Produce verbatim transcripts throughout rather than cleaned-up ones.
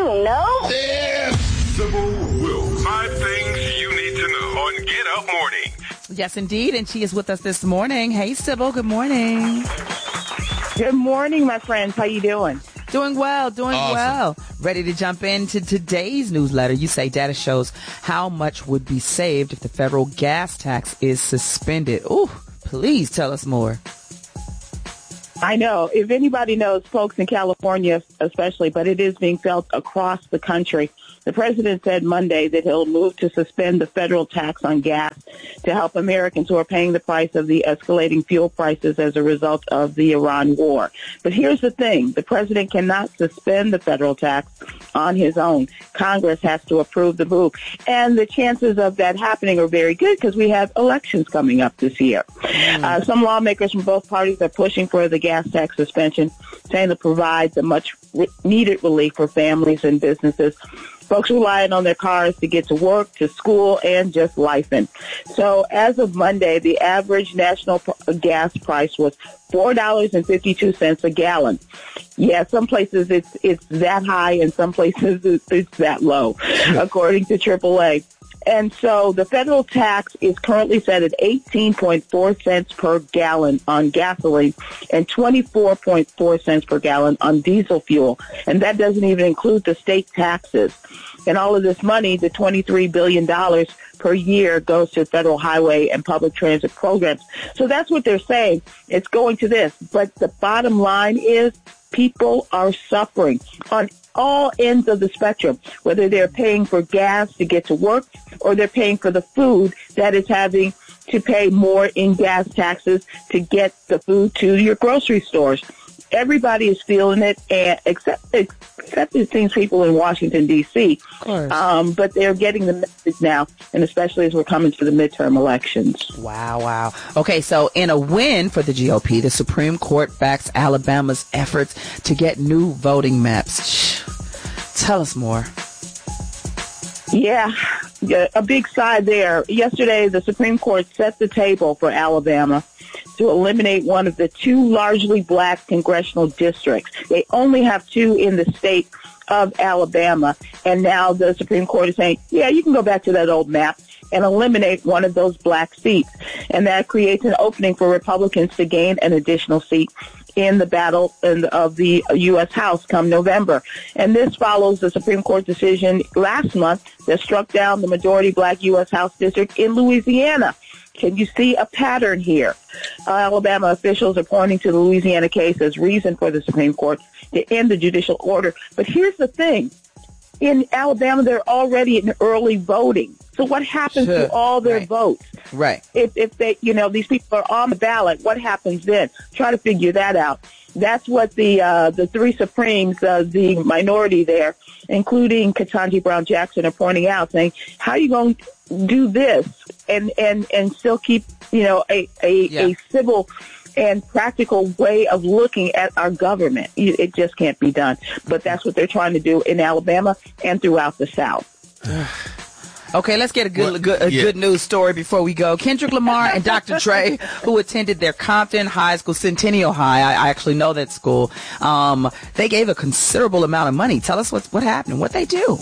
don't know. Yeah. Sybil Wilkes. Five things you need to know on Get Up Morning. Yes, indeed. And she is with us this morning. Hey, Sybil. Good morning. Good morning, my friends. How you doing? Doing well, doing Awesome. well. Ready to jump into today's newsletter. You say data shows how much would be saved if the federal gas tax is suspended. Ooh, please tell us more. I know. If anybody knows, folks in California especially, but it is being felt across the country. The president said Monday that he'll move to suspend the federal tax on gas to help Americans who are paying the price of the escalating fuel prices as a result of the Iran war. But here's the thing. The president cannot suspend the federal tax on his own. Congress has to approve the move. And the chances of that happening are very good because we have elections coming up this year. Mm. Uh, some lawmakers from both parties are pushing for the gas tax suspension, saying it provides a much re- needed relief for families and businesses. Folks relying on their cars to get to work, to school, and just lifing. So as of Monday, the average national gas price was four dollars and fifty-two cents a gallon. Yeah, some places it's it's that high, and some places it's, it's that low, according to triple A. And so the federal tax is currently set at eighteen point four cents per gallon on gasoline and twenty-four point four cents per gallon on diesel fuel. And that doesn't even include the state taxes. And all of this money, the twenty-three billion dollars per year, goes to federal highway and public transit programs. So that's what they're saying. It's going to this. But the bottom line is people are suffering on all ends of the spectrum, whether they're paying for gas to get to work or they're paying for the food that is having to pay more in gas taxes to get the food to your grocery stores. Everybody is feeling it, and except except it seems people in Washington, D C Um, but they're getting the message now, and especially as we're coming to the midterm elections. Wow, wow. Okay, so in a win for the G O P, the Supreme Court backs Alabama's efforts to get new voting maps. Tell us more. Yeah, a big side there. Yesterday, the Supreme Court set the table for Alabama to eliminate one of the two largely black congressional districts. They only have two in the state of Alabama, and now the Supreme Court is saying, yeah, you can go back to that old map and eliminate one of those black seats. And that creates an opening for Republicans to gain an additional seat in the battle of the U S House come November. And this follows the Supreme Court decision last month that struck down the majority black U S House district in Louisiana. Can you see a pattern here? Uh, Alabama officials are pointing to the Louisiana case as reason for the Supreme Court to end the judicial order. But here's the thing. In Alabama, they're already in early voting. So what happens Sure. to all their Right. votes? Right. If, if they, you know, these people are on the ballot, what happens then? Try to figure that out. That's what the uh, the three Supremes, uh, the minority there, including Ketanji Brown Jackson, are pointing out, saying, how are you going to do this and, and, and still keep, you know, a, a, Yeah. a civil and practical way of looking at our government? It just can't be done. But that's what they're trying to do in Alabama and throughout the South. Okay, let's get a good, Well, good, a yeah. good news story before we go. Kendrick Lamar and Doctor Dre, who attended their Compton High School, Centennial High, I, I actually know that school. Um, they gave a considerable amount of money. Tell us what what happened, what they do.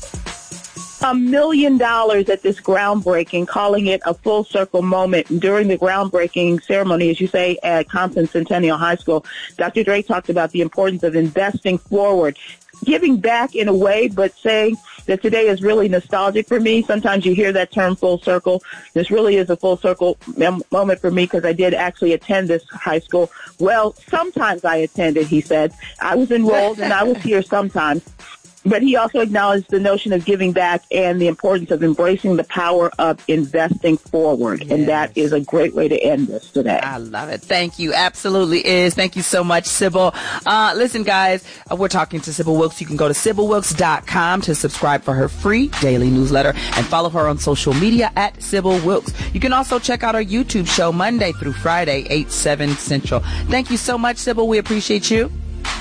A million dollars at this groundbreaking, calling it a full circle moment. During the groundbreaking ceremony, as you say, at Compton Centennial High School, Doctor Dre talked about the importance of investing forward, giving back in a way, but saying that today is really nostalgic for me. Sometimes you hear that term full circle. This really is a full circle mem- moment for me because I did actually attend this high school. Well, sometimes I attended, he said. I was enrolled and I was here sometimes. But he also acknowledged the notion of giving back and the importance of embracing the power of investing forward. Yes. And that is a great way to end this today. I love it. Thank you. Absolutely is. Thank you so much, Sybil. Uh, listen, guys, uh, we're talking to Sybil Wilkes. You can go to sybil wilkes dot com to subscribe for her free daily newsletter and follow her on social media at Sybil Wilkes. You can also check out our YouTube show Monday through Friday, eight, seven Central. Thank you so much, Sybil. We appreciate you.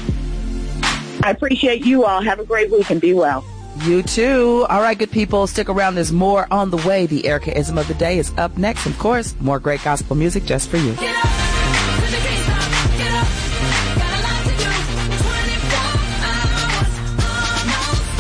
I appreciate you all. Have a great week and be well. You too. All right, good people. Stick around. There's more on the way. The Erica-ism of the day is up next. Of course, more great gospel music just for you. Get up, to the can't stop, get up, got a lot to do, twenty-four hours, almost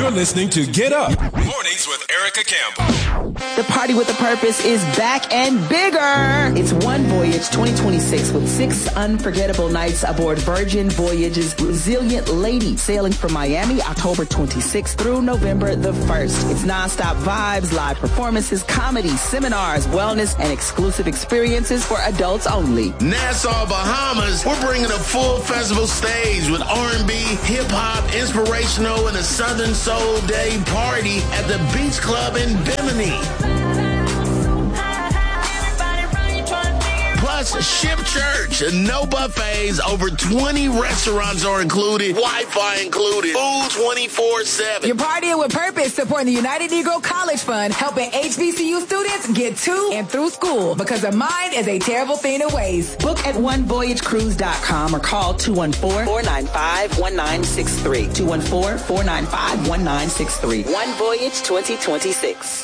You're listening to Get Up Mornings with Erica Campbell. The Party with a Purpose is back and bigger. It's One Voyage twenty twenty-six with six unforgettable nights aboard Virgin Voyage's Resilient Lady, sailing from Miami October twenty-sixth through November the first. It's nonstop vibes, live performances, comedy, seminars, wellness, and exclusive experiences for adults only. Nassau, Bahamas, we're bringing a full festival stage with R and B, hip-hop, inspirational, and a Southern Soul Day party at the Beach Club in Bimini. Plus, Ship Church, no buffets, over twenty restaurants are included, Wi-Fi included, food twenty-four seven. You're partying with purpose, supporting the United Negro College Fund, helping H B C U students get to and through school, because a mind is a terrible thing to waste. Book at one voyage cruise dot com or call two one four, four nine five, one nine six three. two one four, four nine five, one nine six three. One Voyage twenty twenty-six.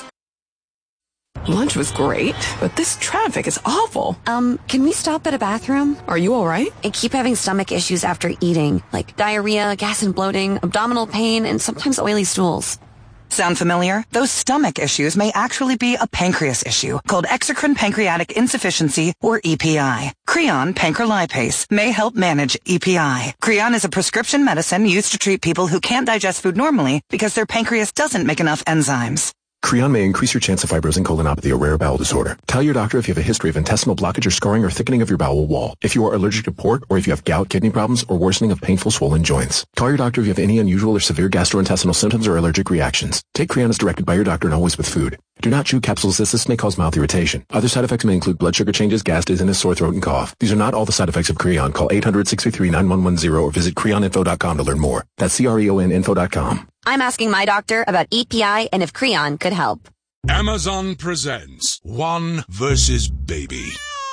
Lunch was great, but this traffic is awful. Um, can we stop at a bathroom? Are you all right? I keep having stomach issues after eating, like diarrhea, gas and bloating, abdominal pain, and sometimes oily stools. Sound familiar? Those stomach issues may actually be a pancreas issue called exocrine pancreatic insufficiency, or E P I. Creon pancrelipase may help manage E P I. Creon is a prescription medicine used to treat people who can't digest food normally because their pancreas doesn't make enough enzymes. Creon may increase your chance of fibrosing colonopathy, a rare bowel disorder. Tell your doctor if you have a history of intestinal blockage or scarring or thickening of your bowel wall, if you are allergic to pork, or if you have gout, kidney problems, or worsening of painful swollen joints. Call your doctor if you have any unusual or severe gastrointestinal symptoms or allergic reactions. Take Creon as directed by your doctor and always with food. Do not chew capsules as this may cause mouth irritation. Other side effects may include blood sugar changes, gas, dizziness, sore throat, and cough. These are not all the side effects of Creon. Call eight hundred, six three three, nine one one zero or visit creon info dot com to learn more. That's C R E O N info dot com. I'm asking my doctor about E P I and if Creon could help. Amazon presents One versus Baby.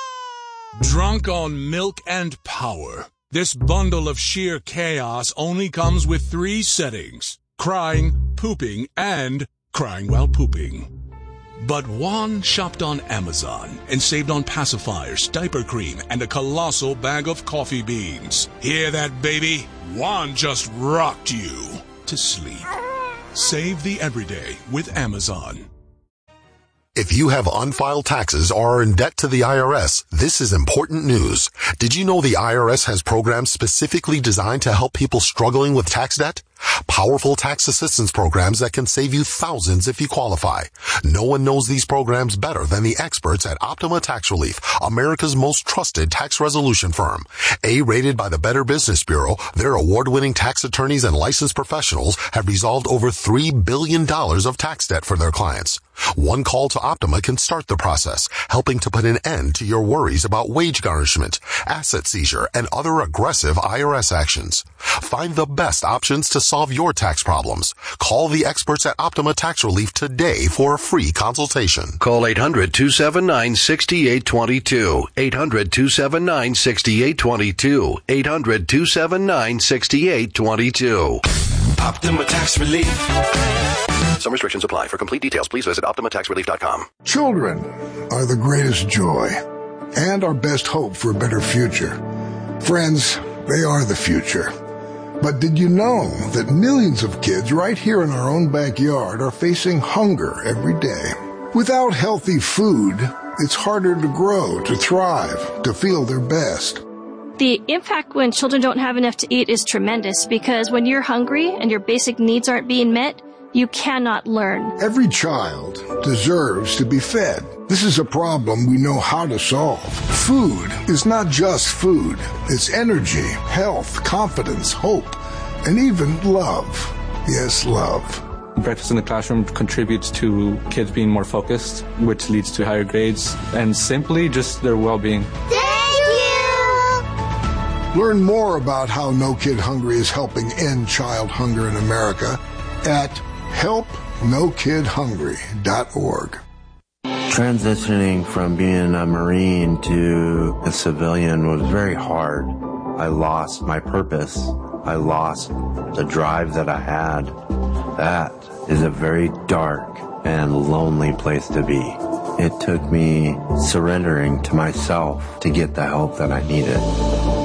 Drunk on milk and power, this bundle of sheer chaos only comes with three settings: crying, pooping, and crying while pooping. But Juan shopped on Amazon and saved on pacifiers, diaper cream, and a colossal bag of coffee beans. Hear that, baby? Juan just rocked you to sleep. Save the everyday with Amazon. If you have unfiled taxes or are in debt to the I R S, this is important news. Did you know the I R S has programs specifically designed to help people struggling with tax debt? Powerful tax assistance programs that can save you thousands if you qualify. No one knows these programs better than the experts at Optima Tax Relief, America's most trusted tax resolution firm. A-rated by the Better Business Bureau, their award-winning tax attorneys and licensed professionals have resolved over three billion dollars of tax debt for their clients. One call to Optima can start the process, helping to put an end to your worries about wage garnishment, asset seizure, and other aggressive I R S actions. Find the best options to solve your tax problems. Call the experts at Optima Tax Relief today for a free consultation. Call eight hundred, two seven nine, six eight two two. eight hundred, two seven nine, six eight two two. eight hundred, two seven nine, six eight two two. Optima Tax Relief. Some restrictions apply. For complete details, please visit optima tax relief dot com. Children are the greatest joy and our best hope for a better future. Friends, they are the future. But did you know that millions of kids right here in our own backyard are facing hunger every day? Without healthy food, it's harder to grow, to thrive, to feel their best. The impact when children don't have enough to eat is tremendous, because when you're hungry and your basic needs aren't being met, you cannot learn. Every child deserves to be fed. This is a problem we know how to solve. Food is not just food. It's energy, health, confidence, hope, and even love. Yes, love. Breakfast in the classroom contributes to kids being more focused, which leads to higher grades, and simply just their well-being. Thank you! Learn more about how No Kid Hungry is helping end child hunger in America at help no kid hungry dot org. Transitioning from being a Marine to a civilian was very hard. I lost my purpose. I lost the drive that I had. That is a very dark and lonely place to be. It took me surrendering to myself to get the help that I needed.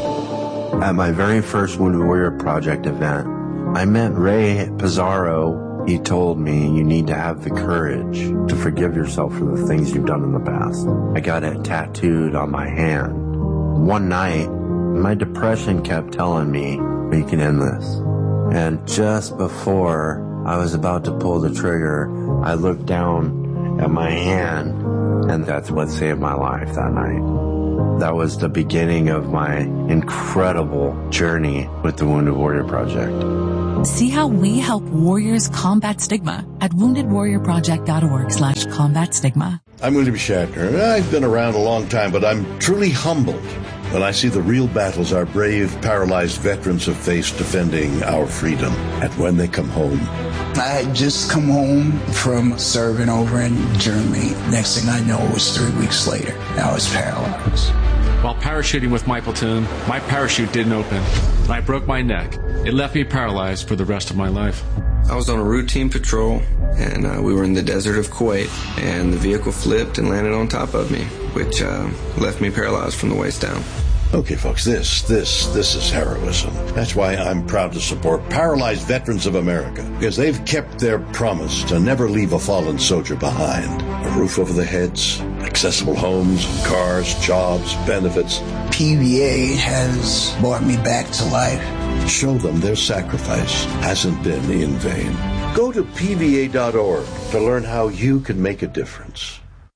At my very first Wounded Warrior Project event, I met Ray Pizarro He told me you need to have the courage to forgive yourself for the things you've done in the past. I got it tattooed on my hand. One night, my depression kept telling me, we can end this. And just before I was about to pull the trigger, I looked down at my hand, and that's what saved my life that night. That was the beginning of my incredible journey with the Wounded Warrior Project. See how we help warriors combat stigma at wounded warrior project dot org slash combat stigma. I'm William Shatner. I've been around a long time, but I'm truly humbled when I see the real battles our brave, paralyzed veterans have faced defending our freedom. And when they come home, I had just come home from serving over in Germany. Next thing I know, it was three weeks later. I was paralyzed. While parachuting with my platoon, my parachute didn't open, and I broke my neck. It left me paralyzed for the rest of my life. I was on a routine patrol, and uh, we were in the desert of Kuwait, and the vehicle flipped and landed on top of me, which uh, left me paralyzed from the waist down. Okay, folks, this, this, this is heroism. That's why I'm proud to support Paralyzed Veterans of America, because they've kept their promise to never leave a fallen soldier behind. A roof over their heads, accessible homes, cars, jobs, benefits. P V A has brought me back to life. Show them their sacrifice hasn't been in vain. Go to P V A dot org to learn how you can make a difference.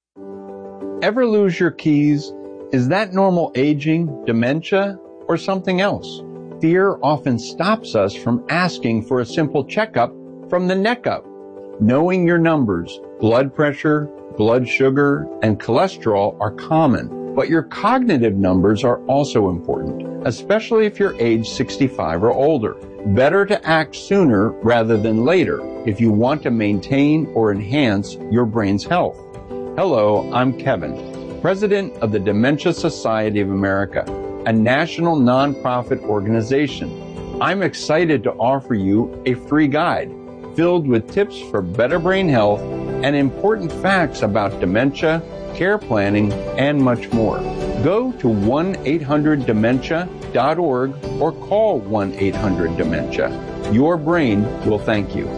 Ever lose your keys? Is that normal aging, dementia, or something else? Fear often stops us from asking for a simple checkup from the neck up. Knowing your numbers, blood pressure, blood sugar, and cholesterol are common, but your cognitive numbers are also important, especially if you're age sixty-five or older. Better to act sooner rather than later if you want to maintain or enhance your brain's health. Hello, I'm Kevin, President of the Dementia Society of America, a national nonprofit organization. I'm excited to offer you a free guide filled with tips for better brain health and important facts about dementia, care planning, and much more. Go to one eight hundred dementia dot org or call one eight hundred dementia. Your brain will thank you.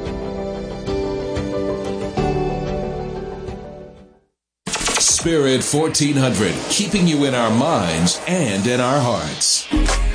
Spirit fourteen hundred, keeping you in our minds and in our hearts.